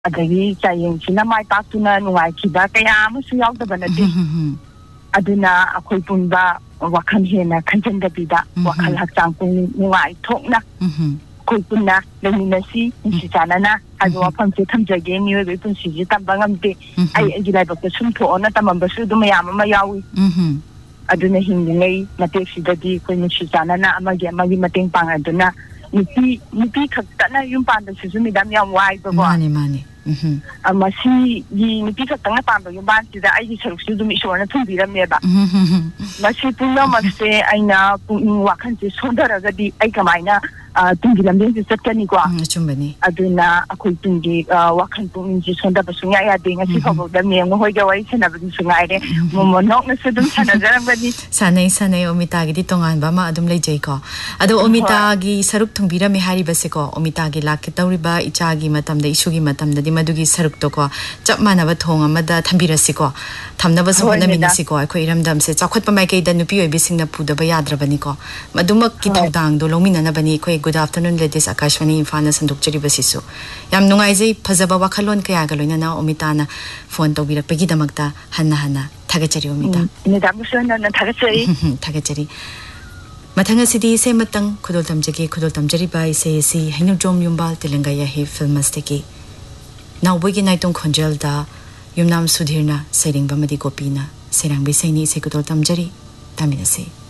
adagi chayeng sina mai paktuna nuai kiba kaya amusu yaudaba nate aduna akhoi punba wakhan hena khanjanda bida wakhal hakchang pung nuai thokna koi punna leminasi sijanana haibo wafam se thamjage niwe be pun siji tamba ngamte ai agilai bakta sum thona tamambasu dum yam ama yawi aduna hingingai matek sidadi koi sijanana amagi mateng pang aduna nupi khaktana yum panda sujumi dam yam wai ba mani amasi yi nupi khaktana pamba yum ban sida ai saruk sudum isona thumbiramne ba masi punna mase aina pung wakhan se sondaragadi ai kamaina tungi lamben se chatkani ko chumbani aduna akoi tungi wakhan pung ji sonda basunga ya de ngasi khobo da me ngo hoiga wai sana bi sungai de mo nok na sudum sana jarambani sanai omita gi di tongan ba ma adum lejai ko ado omita gi saruk thungbirame hari base ko omita gi lak tawriba icha gi matam da isu gi matam da di madugi saruk to ko chap mana ba thong amada thambirasi ko thamna ba sona minasi ko khoi ramdam se chakhot pa mai ke da nupi oi bising na puda ba yadrabani ko madumak ki thodang do lomina na bani khoi good afternoon ladies akashwani infana sanduk chiri basisu yam nungai jai phajaba wakhalon kaya ga loina na omita na phone to birak pegi damakta hanna thagachari omita ni damsona na thagachari mathanga sidi se matang khudol tamjari bai se si hainu jom yumbal telanga ya he filmasteki now bogi naitong khonjal da yumnam sudhirna sairing bamadi kopina serang bisaini se khudol tamjari taminase